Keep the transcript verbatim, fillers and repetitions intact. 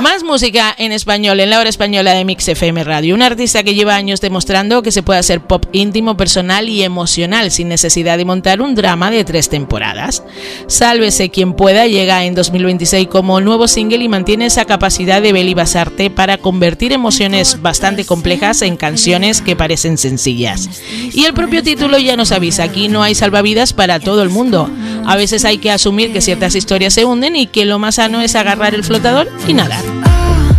Más música en español en la hora española de Mix F M Radio. Un artista que lleva años demostrando que se puede hacer pop íntimo, personal y emocional sin necesidad de montar un drama de tres temporadas. Sálvese quien pueda llega en dos mil veintiséis como nuevo single y mantiene esa capacidad de Beli Basarte para convertir emociones bastante complejas en canciones que parecen sencillas. Y el propio título ya nos avisa, aquí no hay salvavidas para todo el mundo. A veces hay que asumir que ciertas historias se hunden y que lo más sano es agarrar el flotador y nadar.